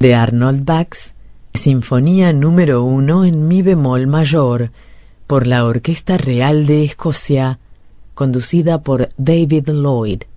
de Arnold Bax, Sinfonía número 1 en mi bemol mayor, por la Orquesta Real de Escocia, conducida por David Lloyd.